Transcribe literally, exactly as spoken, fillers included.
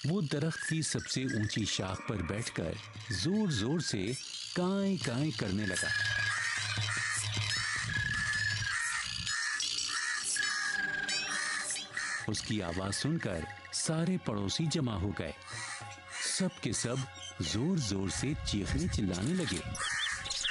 वो दरख्त की सबसे ऊंची शाख पर बैठकर जोर जोर से कांय कांय करने लगा। उसकी आवाज सुनकर सारे पड़ोसी जमा हो गए। सब के सब जोर जोर से चीखने चिल्लाने लगे।